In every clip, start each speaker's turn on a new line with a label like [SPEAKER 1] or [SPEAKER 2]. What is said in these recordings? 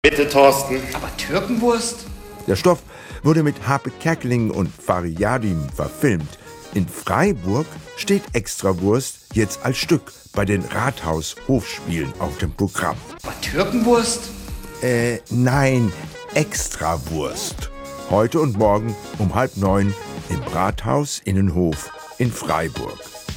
[SPEAKER 1] Bitte, Thorsten.
[SPEAKER 2] Aber Türkenwurst?
[SPEAKER 3] Der Stoff wurde mit Harpe Kerkeling und Fariadim verfilmt. In Freiburg steht Extrawurst jetzt als Stück bei den Rathaus-Hofspielen auf dem Programm.
[SPEAKER 2] Aber Türkenwurst?
[SPEAKER 3] Nein, Extrawurst. Heute und morgen um 8:30 im Rathaus Innenhof in Freiburg.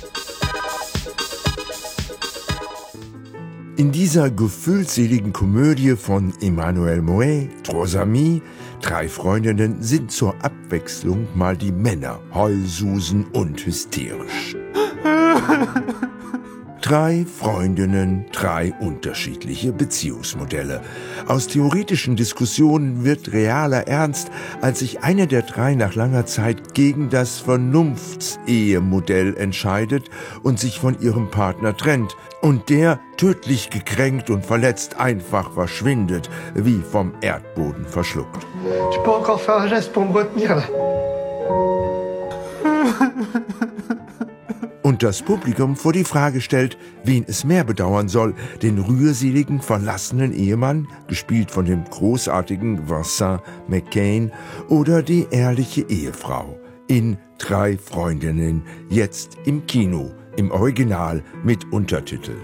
[SPEAKER 3] In dieser gefühlsseligen Komödie von Emmanuel Mouet, Trois Amis, 3 Freundinnen, sind zur Abwechslung mal die Männer heulsusen und hysterisch. 3 Freundinnen, 3 unterschiedliche Beziehungsmodelle. Aus theoretischen Diskussionen wird realer Ernst, als sich eine der 3 nach langer Zeit gegen das Vernunftsehe-Modell entscheidet und sich von ihrem Partner trennt. Und der, tödlich gekränkt und verletzt, einfach verschwindet, wie vom Erdboden verschluckt.
[SPEAKER 4] Je peux encore faire un geste pour me retenir, là.
[SPEAKER 3] Und das Publikum vor die Frage stellt, wen es mehr bedauern soll, den rührseligen, verlassenen Ehemann, gespielt von dem großartigen Vincent McCain, oder die ehrliche Ehefrau in 3 Freundinnen, jetzt im Kino, im Original mit Untertiteln.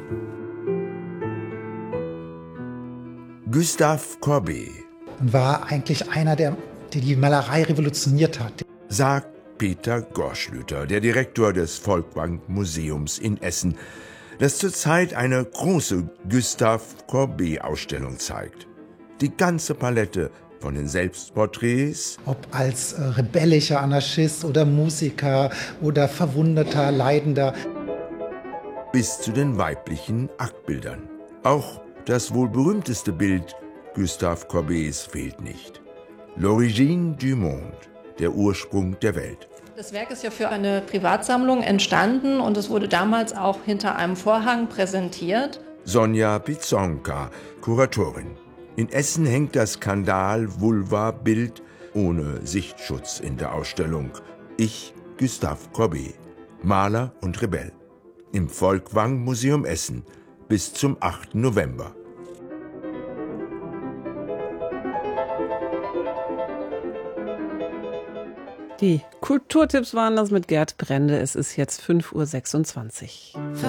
[SPEAKER 3] Gustave Courbet
[SPEAKER 5] und war eigentlich einer, der die Malerei revolutioniert hat.
[SPEAKER 3] Sagt Peter Gorschlüter, der Direktor des Folkwang Museums in Essen, das zurzeit eine große Gustave Courbet-Ausstellung zeigt. Die ganze Palette von den Selbstporträts,
[SPEAKER 5] Ob als rebellischer Anarchist oder Musiker oder verwundeter, leidender.
[SPEAKER 3] bis zu den weiblichen Aktbildern. Auch das wohl berühmteste Bild Gustave Courbets fehlt nicht. L'origine du monde, der Ursprung der Welt.
[SPEAKER 6] Das Werk ist ja für eine Privatsammlung entstanden und es wurde damals auch hinter einem Vorhang präsentiert.
[SPEAKER 3] Sonja Pizonka, Kuratorin. In Essen hängt das Skandal-Vulva-Bild ohne Sichtschutz in der Ausstellung. Ich, Gustave Courbet, Maler und Rebell. Im Folkwang Museum Essen bis zum 8. November.
[SPEAKER 7] Die Kulturtipps waren das mit Gerd Brende. Es ist jetzt 5:26 Uhr.